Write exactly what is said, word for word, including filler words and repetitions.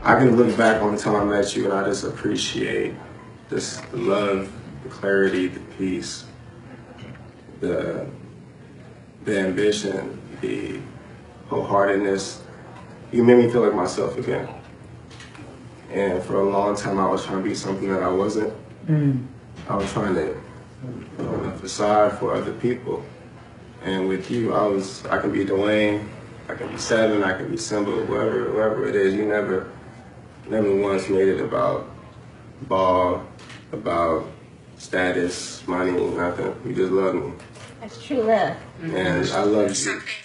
I can look back on the time I met you and I just appreciate this, the love, the clarity, the peace, the, the ambition, the wholeheartedness. You made me feel like myself again. And for a long time, I was trying to be something that I wasn't. Mm. I was trying to put on a facade for other people. And with you, I was, I can be Dwayne, I can be Seven, I can be Simba, whoever, whoever it is. You never, never once made it about ball, about status, money, nothing. You just loved me. That's true love. And I love you.